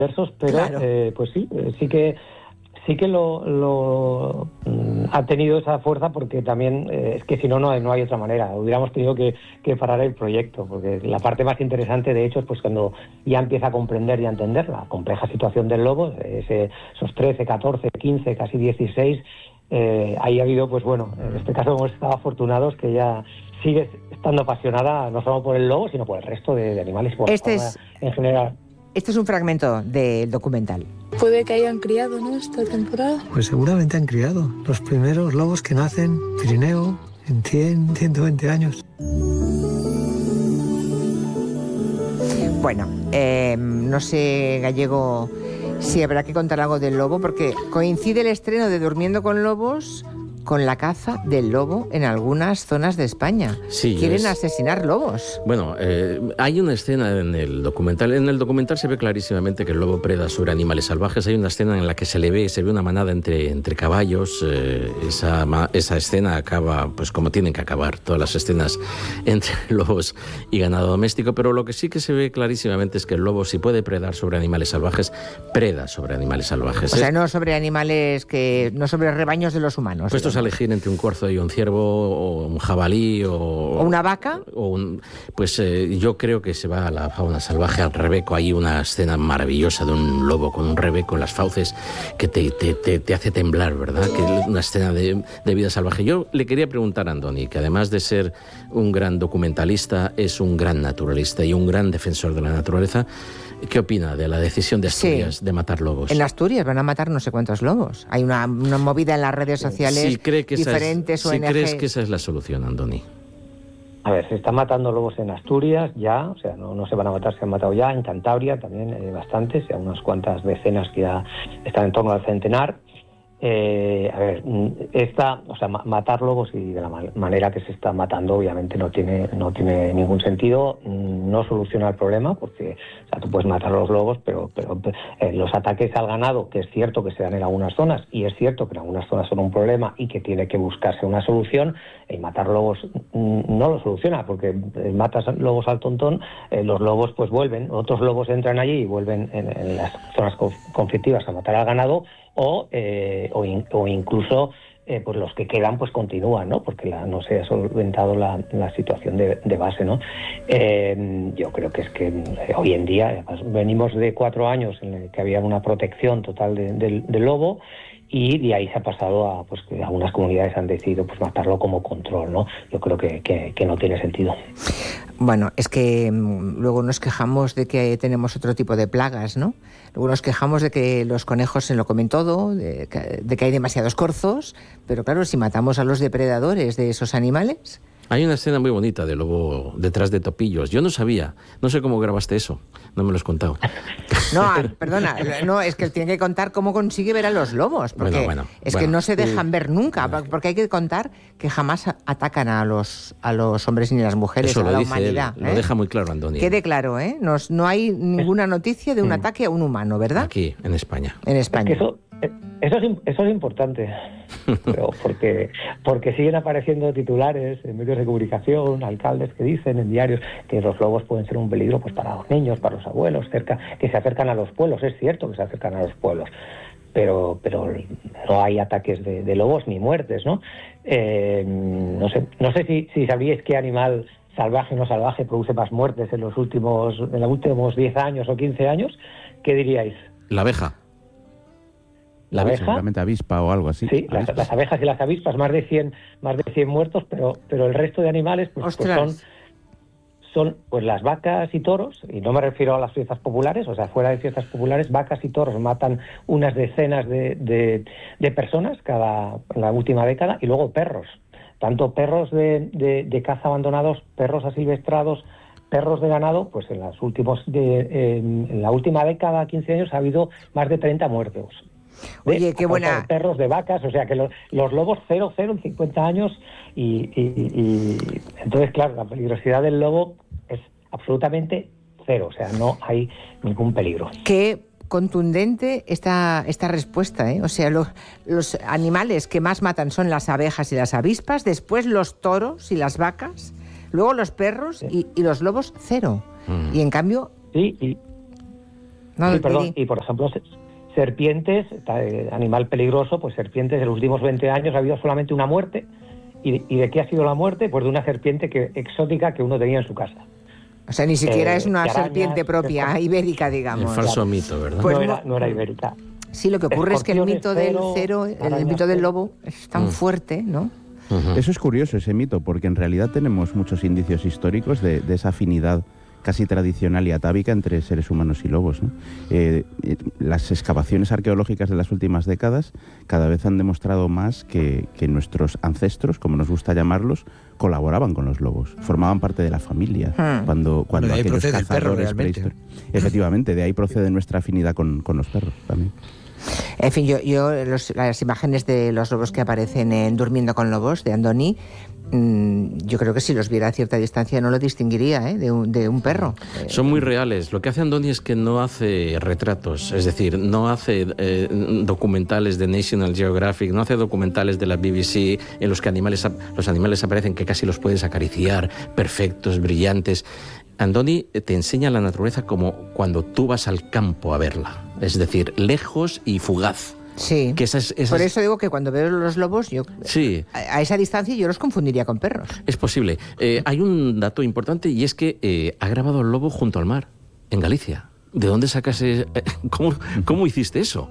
diversos, pero claro. Pues sí que lo ha tenido esa fuerza, porque también es que si no hay otra manera. Hubiéramos tenido que parar el proyecto, porque la parte más interesante, de hecho, es pues cuando ya empieza a comprender y a entender la compleja situación del lobo, esos 13, 14, 15, casi 16. Ahí ha habido, pues bueno, en este caso hemos estado afortunados que ella sigue estando apasionada no solo por el lobo, sino por el resto de animales, por la fauna en general. Este es un fragmento del documental. Puede que hayan criado, ¿no?, esta temporada. Pues seguramente han criado los primeros lobos que nacen en Pirineo en 100, 120 años. Bueno, no sé, Gallego, si habrá que contar algo del lobo, porque coincide el estreno de Durmiendo con Lobos con la caza del lobo en algunas zonas de España. Sí, quieren asesinar lobos. Bueno, hay una escena en el documental. En el documental se ve clarísimamente que el lobo preda sobre animales salvajes. Hay una escena en la que se ve una manada entre caballos. Esa escena acaba, pues como tienen que acabar todas las escenas entre lobos y ganado doméstico. Pero lo que sí que se ve clarísimamente es que el lobo, si puede predar sobre animales salvajes, preda sobre animales salvajes. O sea, no sobre animales no sobre rebaños de los humanos. Puestos a elegir entre un corzo y un ciervo, o un jabalí, o una vaca, yo creo que se va a la fauna salvaje, al rebeco. Hay una escena maravillosa de un lobo con un rebeco en las fauces que te hace temblar, ¿verdad? Que es una escena de vida salvaje. Yo le quería preguntar a Andoni, que además de ser un gran documentalista, es un gran naturalista y un gran defensor de la naturaleza. ¿Qué opina de la decisión de Asturias de matar lobos? En Asturias van a matar no sé cuántos lobos. Hay una movida en las redes sociales, diferentes ONG. Si crees que esa es la solución, Andoni. A ver, se están matando lobos en Asturias ya, o sea, no se van a matar, se han matado ya. En Cantabria también bastantes, ya unas cuantas decenas que ya están en torno al centenar. Matar lobos, y de la manera que se está matando, obviamente no tiene ningún sentido, no soluciona el problema, porque tú puedes matar a los lobos, pero los ataques al ganado, que es cierto que se dan en algunas zonas, y es cierto que en algunas zonas son un problema y que tiene que buscarse una solución, y matar lobos no lo soluciona, porque matas lobos al tontón, los lobos pues vuelven, otros lobos entran allí y vuelven en las zonas conflictivas a matar al ganado, o incluso pues los que quedan pues continúan, ¿no? Porque no se ha solventado la situación de base, ¿no? Yo creo que es que hoy en día venimos de 4 años en el que había una protección total del lobo, y de ahí se ha pasado a pues que algunas comunidades han decidido pues matarlo como control, ¿no? Yo creo que no tiene sentido. Bueno, es que luego nos quejamos de que tenemos otro tipo de plagas, ¿no? Luego nos quejamos de que los conejos se lo comen todo, de que hay demasiados corzos, pero claro, si matamos a los depredadores de esos animales... Hay una escena muy bonita de lobo detrás de topillos. Yo no sabía, no sé cómo grabaste eso, no me lo has contado. No, perdona, es que tiene que contar cómo consigue ver a los lobos, porque que no se dejan ver nunca, porque hay que contar que jamás atacan a los hombres ni a las mujeres, eso a la humanidad. Lo deja muy claro, Andoni. Quede claro, ¿eh? No hay ninguna noticia de un ataque a un humano, ¿verdad? Aquí, en España. En España. Eso es importante, pero porque siguen apareciendo titulares en medios de comunicación, alcaldes que dicen en diarios que los lobos pueden ser un peligro pues para los niños, para los abuelos, que se acercan a los pueblos. Es cierto que se acercan a los pueblos, pero no hay ataques de lobos ni muertes, ¿no? No sé si sabríais qué animal salvaje o no salvaje produce más muertes en los últimos 10 años o 15 años. ¿Qué diríais? La abeja. ¿La abeja? Seguramente avispa o algo así. Sí, las abejas y las avispas, más de 100 muertos, pero el resto de animales pues son pues las vacas y toros, y no me refiero a las fiestas populares, o sea, fuera de fiestas populares, vacas y toros matan unas decenas de personas en la última década, y luego perros, tanto perros de caza abandonados, perros asilvestrados, perros de ganado, pues en la última década, 15 años, ha habido más de 30 muertos. Oye, qué buena... Perros de vacas, o sea que los lobos 0 en 50 años y entonces, claro, la peligrosidad del lobo es absolutamente 0, o sea, no hay ningún peligro. Qué contundente esta respuesta, ¿eh? O sea, los animales que más matan son las abejas y las avispas, después los toros y las vacas, luego los perros y los lobos 0. Y en cambio... Sí, No, sí, perdón. Y por ejemplo, serpientes, animal peligroso, pues serpientes en los últimos 20 años ha habido solamente una muerte. ¿Y de qué ha sido la muerte? Pues de una serpiente exótica que uno tenía en su casa. O sea, ni siquiera es una arañas, serpiente propia, ibérica, digamos. El falso mito, ¿verdad? Pues no era ibérica. Sí, lo que ocurre es que el mito del cero, el mito del lobo es tan fuerte, ¿no? Eso es curioso, ese mito, porque en realidad tenemos muchos indicios históricos de esa afinidad casi tradicional y atávica entre seres humanos y lobos, ¿no? Las excavaciones arqueológicas de las últimas décadas cada vez han demostrado más que nuestros ancestros, como nos gusta llamarlos, colaboraban con los lobos, formaban parte de la familia. Cuando de ahí aquellos procede el perro, realmente. Efectivamente, de ahí procede nuestra afinidad con los perros también. En fin, las imágenes de los lobos que aparecen en Durmiendo con Lobos, de Andoni, yo creo que si los viera a cierta distancia no lo distinguiría de un perro. Son muy reales. Lo que hace Andoni es que no hace retratos, es decir, no hace documentales de National Geographic, no hace documentales de la BBC en los que los animales aparecen que casi los puedes acariciar, perfectos, brillantes. Andoni te enseña la naturaleza como cuando tú vas al campo a verla, es decir, lejos y fugaz. Sí, por eso digo que cuando veo los lobos, a esa distancia yo los confundiría con perros. Es posible. Hay un dato importante y es que ha grabado el lobo junto al mar, en Galicia. ¿De dónde sacas ¿Cómo hiciste eso?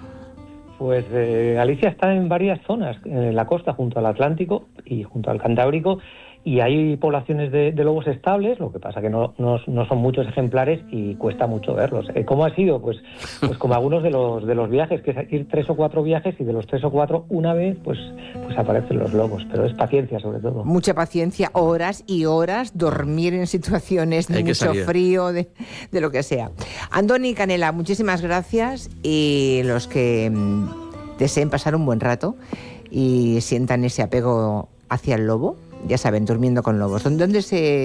Pues Galicia está en varias zonas, en la costa, junto al Atlántico y junto al Cantábrico, y hay poblaciones de lobos estables, lo que pasa que no son muchos ejemplares y cuesta mucho verlos. ¿Cómo ha sido? Pues como algunos de los viajes, que es ir 3 o 4 viajes y de los 3 o 4 una vez pues aparecen los lobos, pero es paciencia sobre todo. Mucha paciencia, horas y horas, dormir en situaciones de mucho frío, de lo que sea. Andoni Canela, muchísimas gracias, y los que deseen pasar un buen rato y sientan ese apego hacia el lobo, ya saben, Durmiendo con Lobos. Tan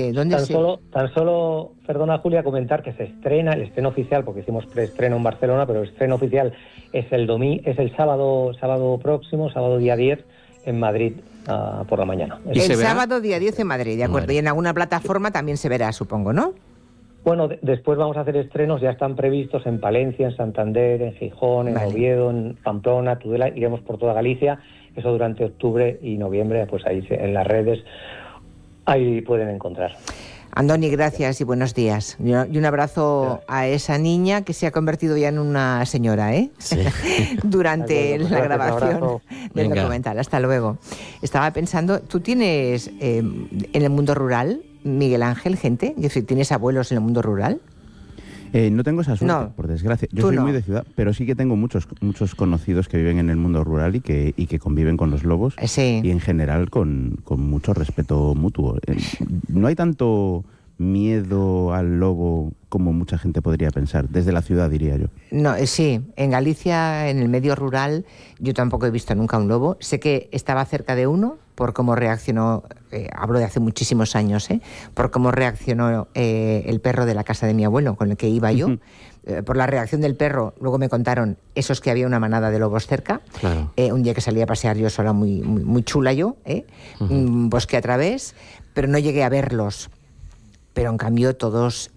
solo, perdona Julia, comentar que se estrena, el estreno oficial, porque hicimos preestreno en Barcelona, pero el estreno oficial es el sábado próximo, sábado día 10, en Madrid, por la mañana. El sábado día 10 en Madrid, de acuerdo. Y en alguna plataforma también se verá, supongo, ¿no? Bueno, después vamos a hacer estrenos, ya están previstos en Palencia, en Santander, en Gijón, en Oviedo, en Pamplona, Tudela, iremos por toda Galicia. Eso durante octubre y noviembre, pues ahí en las redes, ahí pueden encontrar. Andoni, gracias y buenos días. Y un abrazo a esa niña que se ha convertido ya en una señora, Sí. Durante la grabación del documental. Hasta luego. Estaba pensando, ¿tú tienes en el mundo rural, Miguel Ángel, gente? Es decir, ¿tienes abuelos en el mundo rural? No tengo esa suerte, por desgracia. Yo soy muy de ciudad, pero sí que tengo muchos conocidos que viven en el mundo rural y que conviven con los lobos. Sí. Y en general con mucho respeto mutuo. No hay tanto miedo al lobo como mucha gente podría pensar, desde la ciudad, diría yo. No, sí, en Galicia, en el medio rural, yo tampoco he visto nunca un lobo. Sé que estaba cerca de uno, por cómo reaccionó, hablo de hace muchísimos años, por cómo reaccionó el perro de la casa de mi abuelo, con el que iba yo. Por la reacción del perro, luego me contaron esos que había una manada de lobos cerca. Claro. Un día que salí a pasear yo sola, muy chula yo, un bosque a través, pero no llegué a verlos. Pero en cambio todos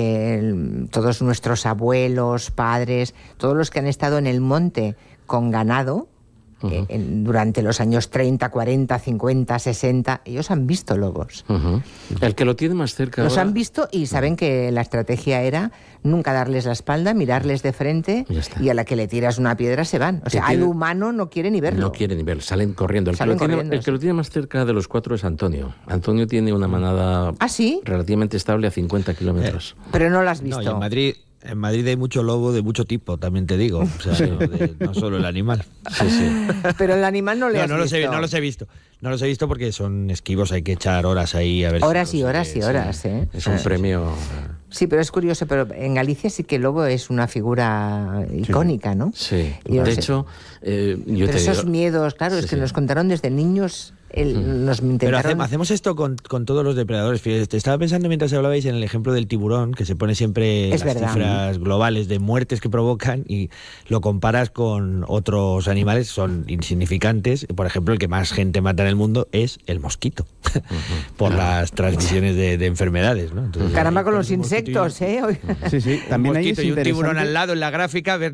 nuestros abuelos, padres, todos los que han estado en el monte con ganado, durante los años 30, 40, 50, 60, ellos han visto lobos. El que lo tiene más cerca los ahora... han visto y saben que la estrategia era nunca darles la espalda, mirarles de frente, y a la que le tiras una piedra se van. O sea, al humano no quiere ni verlo. No quiere ni verlo, salen corriendo. El que lo tiene más cerca de los 4 es Antonio. Antonio tiene una manada relativamente estable a 50 kilómetros. Pero no la has visto. No, y en Madrid hay mucho lobo de mucho tipo, también te digo. O sea, no solo el animal. Sí. Pero el animal no le has visto. No los he visto. No los he visto porque son esquivos, hay que echar horas ahí a ver. Horas y horas. Es un premio. Sí, pero es curioso, pero en Galicia sí que el lobo es una figura icónica, ¿no? Sí, de hecho, pero esos miedos, claro, es que nos contaron desde niños nos intentaron... Pero hacemos esto con todos los depredadores. Fíjate, estaba pensando mientras hablabais en el ejemplo del tiburón, que se pone siempre las cifras globales de muertes que provocan y lo comparas con otros animales, son insignificantes. Por ejemplo, el que más gente mata en el mundo es el mosquito, por las transmisiones de enfermedades, ¿no? Entonces, caramba, con los insectos, ¿eh? Sí, también un ahí es mosquito y un tiburón interesante. al lado en la gráfica, ver